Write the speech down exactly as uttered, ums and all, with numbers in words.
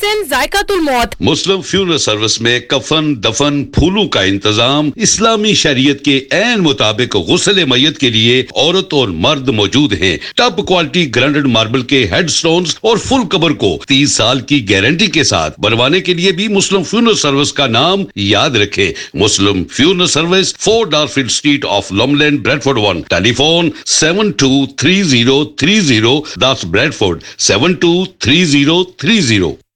महसिन जायकातुल मौत। मुस्लिम funeral service में कफन, दफन, फूलों का इंतजाम इस्लामी शरीयत के ऐन मुताबिक गुस्ल मैयत के लिए औरत और मर्द मौजूद हैं। टॉप क्वालिटी ग्राइंडेड मार्बल के हेडस्टोन्स और फुल कवर को तीस साल की गारंटी के साथ बनवाने के लिए भी मुस्लिम फ्यूनरल सर्विस का नाम याद रखें। मुस्लिम funeral service, four डारफील्ड street of लॉमलैंड, Bradford one. Telephone seven to three zero three zero, that's Bradford seven two three zero three zero।